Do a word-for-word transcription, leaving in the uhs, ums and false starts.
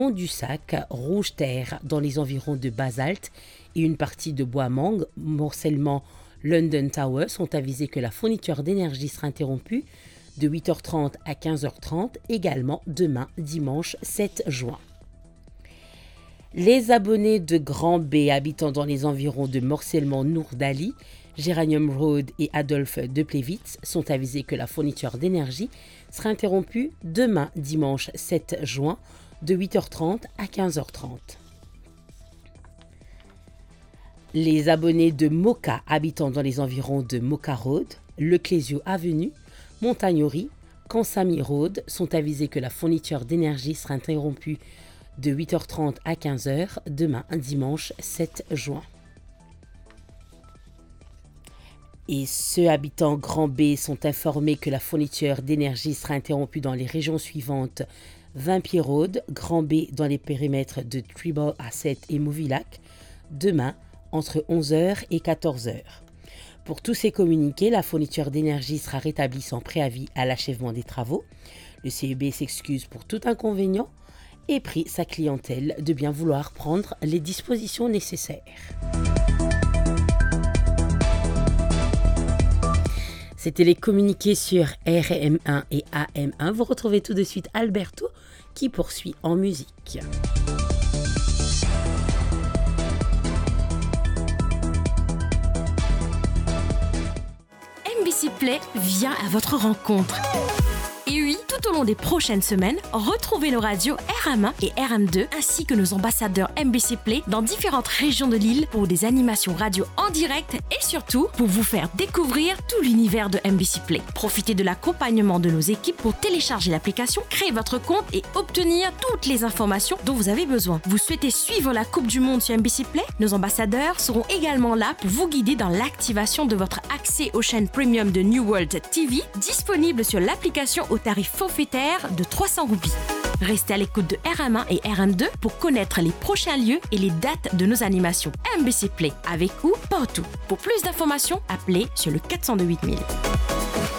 du Sac, Rouge Terre dans les environs de Basalte et une partie de Bois-Mangue, morcellement London Tower sont avisés que la fourniture d'énergie sera interrompue de huit heures trente à quinze heures trente, également demain dimanche sept juin. Les abonnés de Grand B habitant dans les environs de morcellement Nourdali, Géranium Road et Adolphe de Plevitz sont avisés que la fourniture d'énergie sera interrompue demain dimanche sept juin de huit heures trente à quinze heures trente. Les abonnés de Moka habitant dans les environs de Moka Road, Leclésio Avenue, Montagnerie, Kansami Road sont avisés que la fourniture d'énergie sera interrompue de huit heures trente à quinze heures demain dimanche sept juin. Et ceux habitant Grand B sont informés que la fourniture d'énergie sera interrompue dans les régions suivantes: Vingt-Pieds Road, Grand B dans les périmètres de Tribal Asset et Mauvillac, demain entre onze heures et quatorze heures. Pour tous ces communiqués, la fourniture d'énergie sera rétablie sans préavis à l'achèvement des travaux. Le C E B s'excuse pour tout inconvénient et prie sa clientèle de bien vouloir prendre les dispositions nécessaires. C'était les communiqués sur R M un et A M un. Vous retrouvez tout de suite Alberto qui poursuit en musique. M B C Play vient à votre rencontre. Et oui, tout au long des prochaines semaines, retrouvez nos radios R M un et R M deux ainsi que nos ambassadeurs M B C Play dans différentes régions de l'île pour des animations radio en direct et surtout pour vous faire découvrir tout l'univers de M B C Play. Profitez de l'accompagnement de nos équipes pour télécharger l'application, créer votre compte et obtenir toutes les informations dont vous avez besoin. Vous souhaitez suivre la Coupe du Monde sur M B C Play? Nos ambassadeurs seront également là pour vous guider dans l'activation de votre accès aux chaînes premium de New World T V disponible sur l'application au tarif forfaitaire de trois cents roupies. Restez à l'écoute de R M un et R M deux pour connaître les prochains lieux et les dates de nos animations. M B C Play, avec ou partout. Pour plus d'informations, appelez sur le quatre cent deux huit mille.